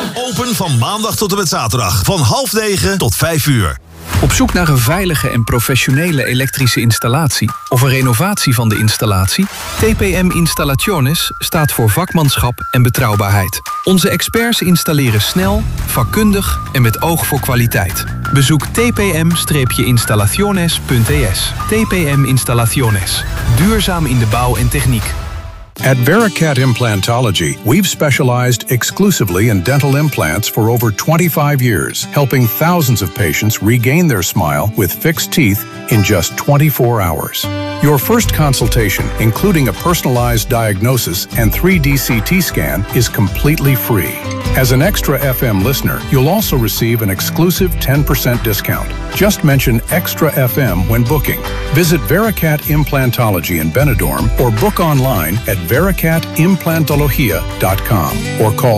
Open van maandag tot en met zaterdag. Van 8:30 tot 5:00. Op zoek naar een veilige en professionele elektrische installatie of een renovatie van de installatie? TPM Installaciones staat voor vakmanschap en betrouwbaarheid. Onze experts installeren snel, vakkundig en met oog voor kwaliteit. Bezoek tpm-installaciones.es. TPM Installaciones. Duurzaam in de bouw en techniek. At Vericat Implantology, we've specialized exclusively in dental implants for over 25 years, helping thousands of patients regain their smile with fixed teeth in just 24 hours. Your first consultation, including a personalized diagnosis and 3D CT scan, is completely free. As an Extra FM listener, you'll also receive an exclusive 10% discount. Just mention Extra FM when booking. Visit Vericat Implantology in Benidorm or book online at vericatimplantologia.com or call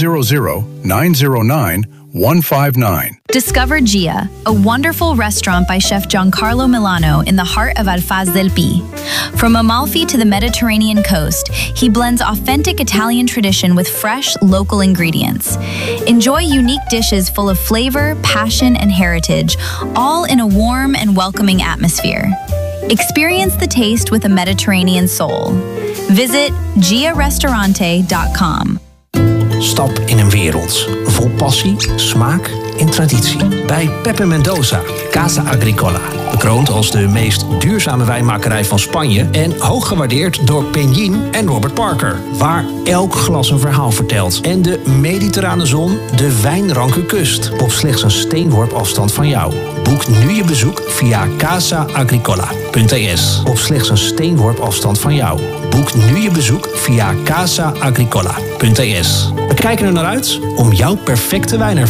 900-909-159. Discover Gia, a wonderful restaurant by Chef Giancarlo Milano in the heart of Alfaz del Pi. From Amalfi to the Mediterranean coast, he blends authentic Italian tradition with fresh, local ingredients. Enjoy unique dishes full of flavor, passion, and heritage, all in a warm and welcoming atmosphere. Experience the taste with a Mediterranean soul. Visit giarestaurante.com. Stap in een wereld vol passie, smaak en traditie. Bij Pepe Mendoza, Casa Agricola. Bekroond als de meest duurzame wijnmakerij van Spanje en hoog gewaardeerd door Peñín en Robert Parker. Waar elk glas een verhaal vertelt en de mediterrane zon de wijnranke kust. Op slechts een steenworp afstand van jou. Boek nu je bezoek via casaagricola.es. Op slechts een steenworp afstand van jou. Boek nu je bezoek via casaagricola.es. We kijken er naar uit om jouw perfecte wijnervaring